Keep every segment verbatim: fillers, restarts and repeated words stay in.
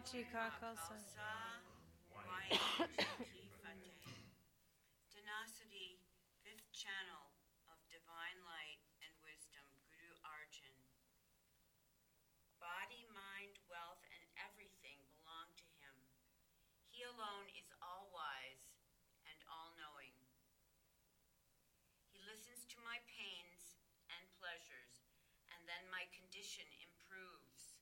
Ji Ka Khalsa. Tenacity, fifth channel of divine light and wisdom, Guru Arjan. Body, mind, wealth, and everything belong to him. He alone is all-wise and all-knowing. He listens to my pains and pleasures, and then my condition improves.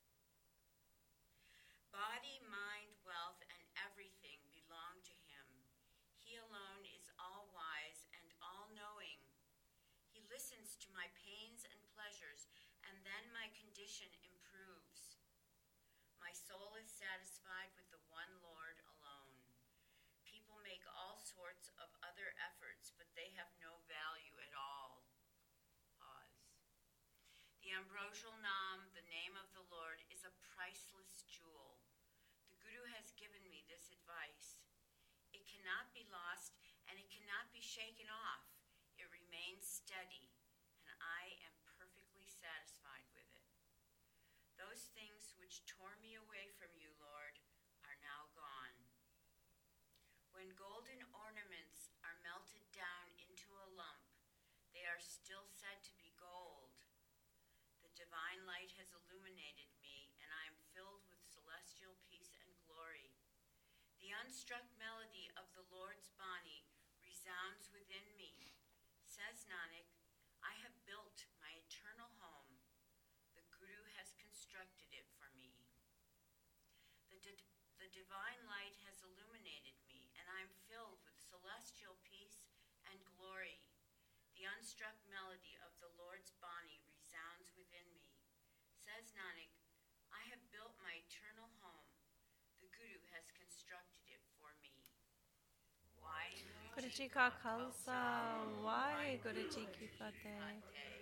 Body, mind, wealth, and everything belong to him. He alone is all-wise and all-knowing. He listens to my pains and pleasures, and then my condition improves. My soul is satisfied with the one Lord alone. People make all sorts of other efforts, but they have no value at all. Pause. The ambrosial Nam, the name of the Lord, is a priceless jewel. The Guru has given me this advice. It cannot be lost, and it cannot be shaken off. It remains steady, and I am perfectly satisfied with it. Those things which tore me away from you, Lord, are now gone. When golden ornaments are melted down into a lump, they are still said to be gold. The divine light has illuminated me, and I am filled with celestial peace and glory. The unstruck melody of the Lord's Bani resounds within me. Says Nanak, I have built my eternal home. The Guru has constructed it for me. The, di- the divine light has illuminated me, and I am filled with celestial peace and glory. The unstruck melody of the Lord's Bani resounds within me. Says Nanak, I have built my eternal home. The Guru has constructed it for me. Why? Guru Ji Ka Khalsa. Why? Guru Ji Ki Fateh.